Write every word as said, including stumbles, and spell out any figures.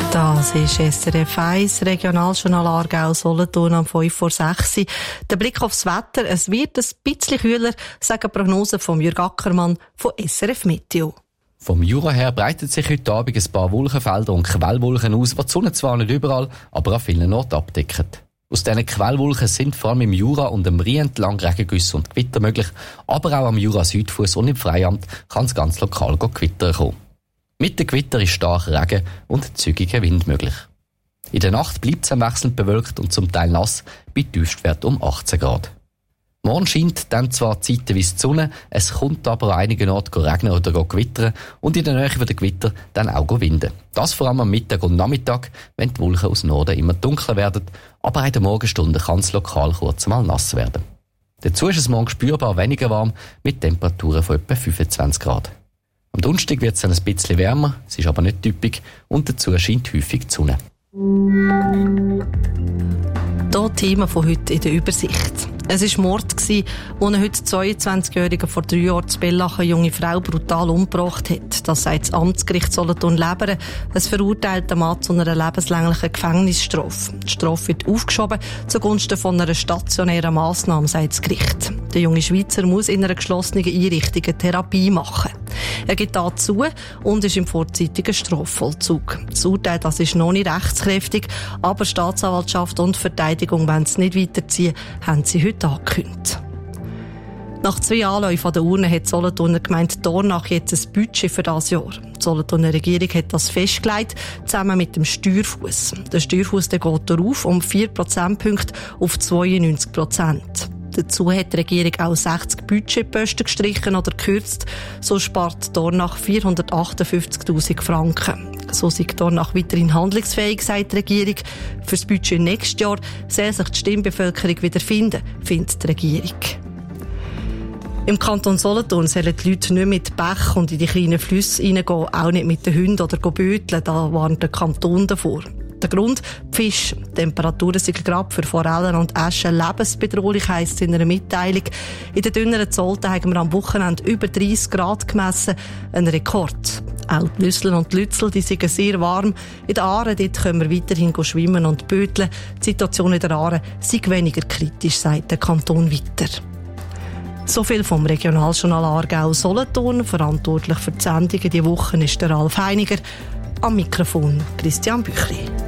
Das ist S R F eins, Regionaljournal Aargau, Solothurn am fünf vor sechs. Der Blick aufs Wetter, es wird ein bisschen kühler, sagen Prognosen von Jürg Ackermann von S R F Meteo. Vom Jura her breitet sich heute Abend ein paar Wolkenfelder und Quellwolken aus, die die Sonne zwar nicht überall, aber an vielen Orten abdecken. Aus diesen Quellwolken sind vor allem im Jura und am Rhein entlang Regengüsse und Gewitter möglich, aber auch am Jura-Südfuss und im Freiamt kann es ganz lokal Gewitter kommen. Mit dem Gewitter ist starker Regen und zügiger Wind möglich. In der Nacht bleibt es wechselnd bewölkt und zum Teil nass, bei Tiefstwert um achtzehn Grad. Morgen scheint dann zwar zeitweise die Sonne, es kommt aber an einigen Orten regnen oder gewittern und in der Nähe der Gewitter dann auch winden. Das vor allem am Mittag und Nachmittag, wenn die Wolken aus Norden immer dunkler werden, aber in der Morgenstunde kann es lokal kurz mal nass werden. Dazu ist es morgen spürbar weniger warm, mit Temperaturen von etwa fünfundzwanzig Grad. Am Donnerstag wird es dann ein bisschen wärmer, es ist aber nicht typisch und dazu scheint häufig die Sonne. Hier Themen von heute in der Übersicht. Es war Mord, wo eine heute zweiundzwanzigjährige vor drei Jahren zu Bellach eine junge Frau brutal umgebracht hat. Das sagt das Amtsgericht Solothurn-Leberen. Es verurteilt den Mann zu einer lebenslänglichen Gefängnisstrafe. Die Strafe wird aufgeschoben zugunsten von einer stationären Massnahme, sagt das Gericht. Der junge Schweizer muss in einer geschlossenen Einrichtung eine Therapie machen. Er gibt dazu und ist im vorzeitigen Strafvollzug. Das Urteil das ist noch nicht rechtskräftig, aber Staatsanwaltschaft und Verteidigung wollen es nicht weiterziehen, haben sie heute angekündigt. Nach zwei Anläufen an der Urne hat die Solothurner Gemeinde Dornach jetzt ein Budget für das Jahr. Die Solothurner Regierung hat das festgelegt, zusammen mit dem Steuerfuss. Der Steuerfuss geht darauf um vier Prozentpunkte auf zweiundneunzig Prozent. Dazu hat die Regierung auch sechzig Budgetposten gestrichen oder gekürzt. So spart Dornach vierhundertachtundfünfzigtausend Franken. So sei Dornach weiterhin handlungsfähig, sagt die Regierung. Für das Budget nächstes Jahr soll sich die Stimmbevölkerung wiederfinden, findet die Regierung. Im Kanton Solothurn sollen die Leute nicht mit Bach und in die kleinen Flüsse reingehen, auch nicht mit den Hunden oder böteln, da warnt der Kanton davor. Der Grund? Die Fische. Die Temperaturen sind gerade für Forellen und Äschen lebensbedrohlich, heisst es in einer Mitteilung. In den dünneren Zolten haben wir am Wochenende über dreissig Grad gemessen, ein Rekord. Auch die Lüssel und die Lützel, die sind sehr warm. In der Aare dort können wir weiterhin schwimmen und böteln. Die Situation in der Aare sei weniger kritisch, sagt der Kanton weiter. So viel vom Regionaljournal Aargau Solothurn. Verantwortlich für die Sendungen diese Woche ist der Ralf Heiniger. Am Mikrofon Christian Büchli.